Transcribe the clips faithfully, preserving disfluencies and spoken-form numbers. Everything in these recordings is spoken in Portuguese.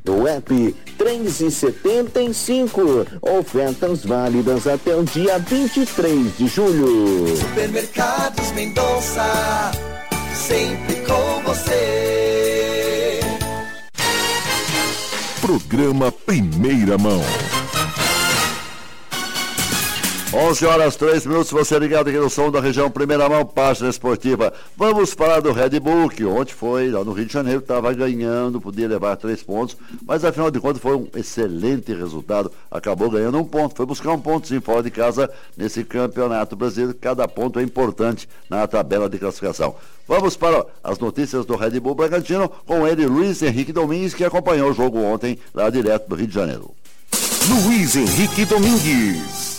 do app três e setenta e cinco. Ofertas válidas até o dia vinte e três de julho. Supermercados Mendonça, sempre com você. Programa Primeira Mão. onze horas, três minutos, você ligado aqui no som da região Primeira Mão, página esportiva. Vamos falar do Red Bull, que ontem foi lá no Rio de Janeiro, estava ganhando, podia levar três pontos, mas afinal de contas foi um excelente resultado, acabou ganhando um ponto, foi buscar um pontozinho fora de casa nesse campeonato brasileiro, cada ponto é importante na tabela de classificação. Vamos para as notícias do Red Bull Bragantino, com ele, Luiz Henrique Domingues, que acompanhou o jogo ontem, lá direto do Rio de Janeiro. Luiz Henrique Domingues.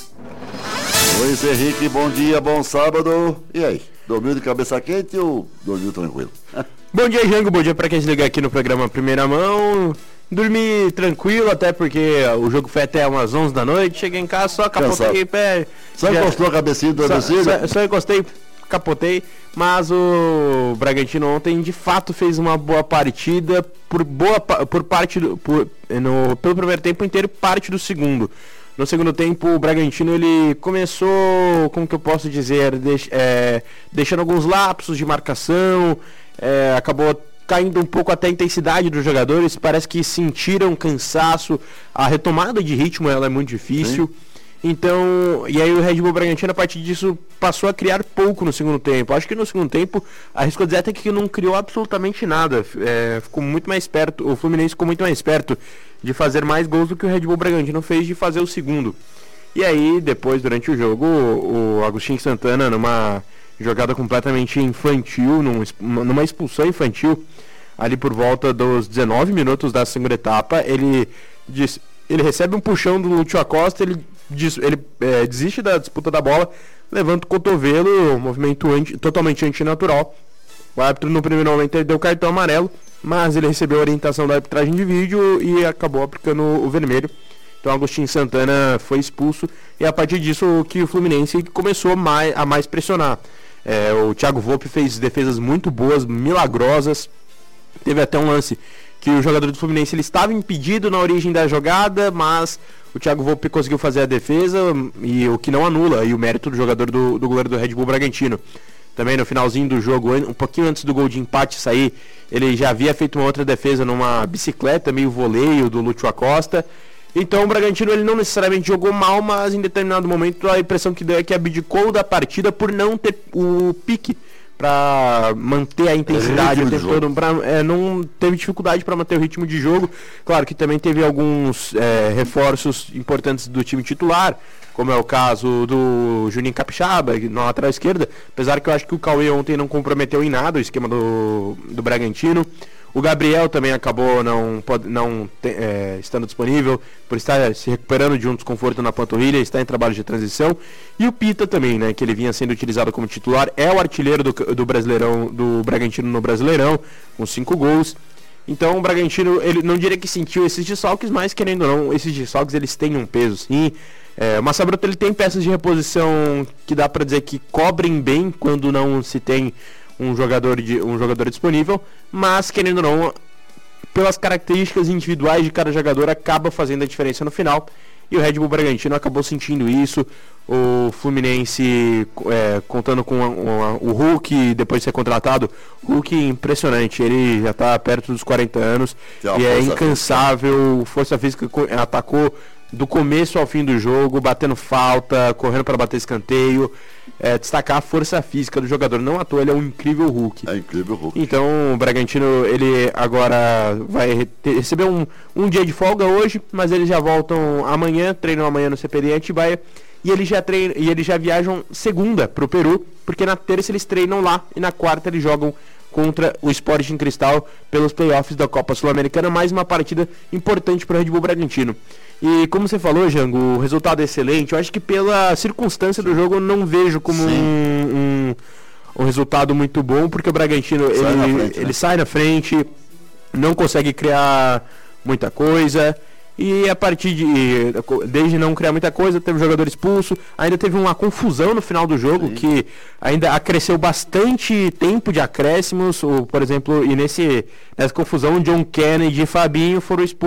Luiz Henrique, bom dia, bom sábado. E aí, dormiu de cabeça quente ou dormiu tranquilo? Bom dia, Jango, bom dia para quem se liga aqui no programa Primeira Mão. Dormi tranquilo, até porque o jogo foi até umas onze da noite. Cheguei em casa, só capotei o pé. Só já... encostou a cabecinha do só, só, só encostei, capotei. Mas o Bragantino ontem de fato fez uma boa partida por boa por parte do, por, no, pelo primeiro tempo inteiro, parte do segundo. No segundo tempo, o Bragantino ele começou, como que eu posso dizer, deix, é, deixando alguns lapsos de marcação, é, acabou caindo um pouco até a intensidade dos jogadores, parece que sentiram cansaço, a retomada de ritmo ela é muito difícil. Sim. Então, e aí o Red Bull Bragantino a partir disso passou a criar pouco no segundo tempo. Acho que no segundo tempo arriscou dizer até que não criou absolutamente nada, é, ficou muito mais perto, o Fluminense ficou muito mais perto de fazer mais gols do que o Red Bull Bragantino fez de fazer o segundo. E aí depois, durante o jogo, o, o Agostinho Santana, numa jogada completamente infantil, num, numa expulsão infantil, ali por volta dos dezenove minutos da segunda etapa, ele, diz, ele recebe um puxão do Lúcio Acosta, ele Diz, ele é, desiste da disputa da bola, levanta o cotovelo, um movimento anti, totalmente antinatural. O árbitro no primeiro momento ele deu cartão amarelo, mas ele recebeu a orientação da arbitragem de vídeo e acabou aplicando o vermelho. Então Agostinho Santana foi expulso e a partir disso que o Fluminense começou mais, a mais pressionar. É, o Thiago Volpi fez defesas muito boas, milagrosas. Teve até um lance que o jogador do Fluminense ele estava impedido na origem da jogada, mas o Thiago Volpi conseguiu fazer a defesa, e o que não anula e o mérito do jogador do, do goleiro do Red Bull Bragantino. Também no finalzinho do jogo, um pouquinho antes do gol de empate sair, ele já havia feito uma outra defesa numa bicicleta, meio voleio do Lúcio Acosta. Então o Bragantino ele não necessariamente jogou mal, mas em determinado momento a impressão que deu é que abdicou da partida por não ter o pique para manter a intensidade o tempo todo, pra, é, não teve dificuldade para manter o ritmo de jogo. Claro que também teve alguns é, reforços importantes do time titular, como é o caso do Juninho Capixaba na lateral esquerda, apesar que eu acho que o Cauê ontem não comprometeu em nada o esquema do, do Bragantino. O Gabriel também acabou não, não é, estando disponível por estar se recuperando de um desconforto na panturrilha, está em trabalho de transição. E o Pita também, né, que ele vinha sendo utilizado como titular, é o artilheiro do, do Brasileirão, do Bragantino no Brasileirão, com cinco gols. Então o Bragantino, ele não diria que sentiu esses desfalques, mas querendo ou não, esses desfalques eles têm um peso sim. É, o Massa Bruto ele tem peças de reposição que dá para dizer que cobrem bem quando não se tem um jogador, de, um jogador disponível, mas querendo ou não, pelas características individuais de cada jogador, acaba fazendo a diferença no final. E o Red Bull Bragantino acabou sentindo isso. O Fluminense é, contando com a, a, o Hulk, depois de ser contratado, Hulk impressionante, ele já está perto dos quarenta anos e é incansável, força física, atacou do começo ao fim do jogo, batendo falta, correndo para bater escanteio. É, destacar a força física do jogador, não à toa ele é um incrível Hulk. É incrível Hulk. Então o Bragantino ele agora vai ter, receber um, um dia de folga hoje, mas eles já voltam amanhã, treinam amanhã no C P D Atibaia, e eles já treinam, e eles já viajam segunda pro Peru, porque na terça eles treinam lá e na quarta eles jogam contra o Sporting Cristal pelos playoffs da Copa Sul-Americana, mais uma partida importante para o Red Bull Bragantino. E como você falou, Jango, o resultado é excelente. Eu acho que pela circunstância do jogo eu não vejo como um, um, um resultado muito bom, porque o Bragantino sai ele, frente, ele né? sai na frente, não consegue criar muita coisa. E a partir de, desde não criar muita coisa, teve um jogador expulso, ainda teve uma confusão no final do jogo, sim, que ainda acresceu bastante tempo de acréscimos, ou, por exemplo, e nesse, nessa confusão, John Kennedy e Fabinho foram expulsos.